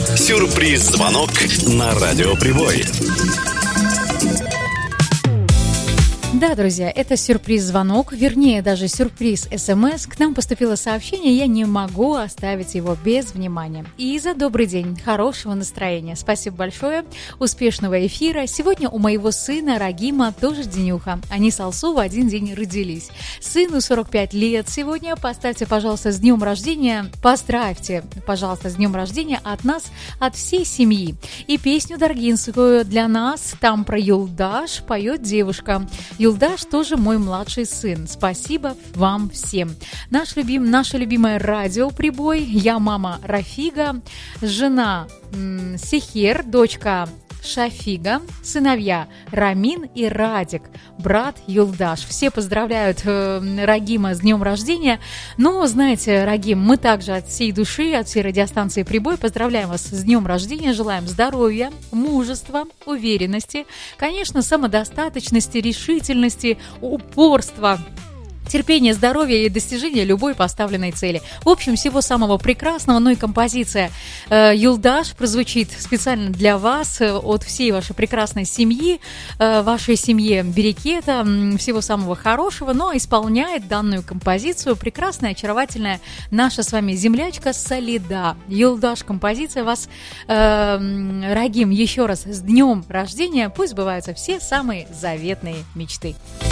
Сюрприз-звонок на Радиоприбой. Да, друзья, это сюрприз-звонок, вернее, даже сюрприз-СМС. К нам поступило сообщение, я не могу оставить его без внимания. Иза, добрый день, хорошего настроения. Спасибо большое, успешного эфира. Сегодня у моего сына Рагима тоже денюха. Они с Алсу в один день родились. Сыну 45 лет сегодня. Поставьте, пожалуйста, с днем рождения, поздравьте, пожалуйста, с днем рождения от нас, от всей семьи. И песню даргинскую для нас, там про Юлдаш поет девушка. Юлдаш тоже мой младший сын. Спасибо вам всем. Наше любимое радио «Прибой». Я мама Рафига, жена Сихер, дочка Шафига, сыновья Рамин и Радик, брат Юлдаш. Все поздравляют Рагима с днем рождения. Но, знаете, Рагим, мы также от всей души, от всей радиостанции «Прибой» поздравляем вас с днем рождения, желаем здоровья, мужества, уверенности, конечно, самодостаточности, решительности, упорства, терпения, здоровья и достижения любой поставленной цели. В общем, всего самого прекрасного. Ну и композиция «Юлдаш» прозвучит специально для вас, от всей вашей прекрасной семьи, вашей семье Берекета. Всего самого хорошего. Но исполняет данную композицию прекрасная, очаровательная наша с вами землячка Солида. «Юлдаш» композиция вас, Рагим, еще раз с днем рождения. Пусть сбываются все самые заветные мечты.